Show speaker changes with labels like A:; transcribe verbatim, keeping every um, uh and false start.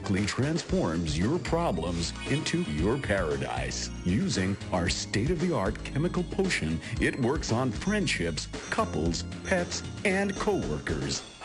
A: quickly transforms your problems into your paradise. Using our state-of-the-art chemical potion, it works on friendships, couples, pets, and coworkers.